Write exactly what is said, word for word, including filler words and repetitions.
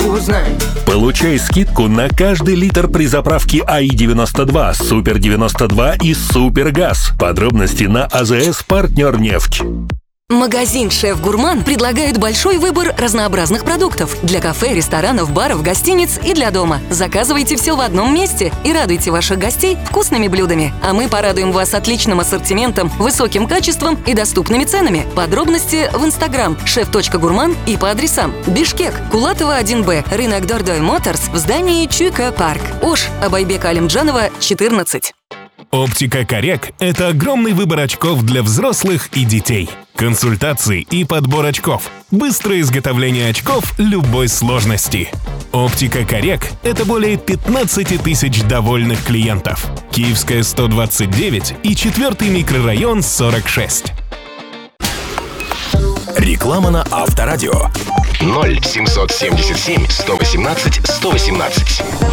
узнай. Получай скидку на каждый литр при заправке АИ девяносто два, Супер девяносто два и Супергаз. Подробности на АЗС «Партнер нефть». Магазин «Шеф-Гурман» предлагает большой выбор разнообразных продуктов для кафе, ресторанов, баров, гостиниц и для дома. Заказывайте все в одном месте и радуйте ваших гостей вкусными блюдами. А мы порадуем вас отличным ассортиментом, высоким качеством и доступными ценами. Подробности в Инстаграм шеф.гурман и по адресам: Бишкек, Кулатова один Б, рынок Дордой Моторс в здании Чуйка Парк, Ош, Абайбека Алимджанова, четырнадцать. Оптика Коррек – это огромный выбор очков для взрослых и детей. Консультации и подбор очков. Быстрое изготовление очков любой сложности. Оптика Коррек – это более пятнадцать тысяч довольных клиентов. Киевская сто двадцать девять и четвертый микрорайон сорок шесть. Реклама на Авторадио. ноль семьсот семьдесят семь сто восемнадцать сто восемнадцать.